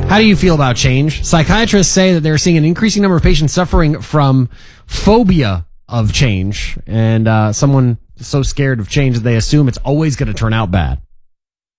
How do you feel about change? Psychiatrists say that they're seeing an increasing number of patients suffering from phobia of change, and someone so scared of change that they assume it's always going to turn out bad.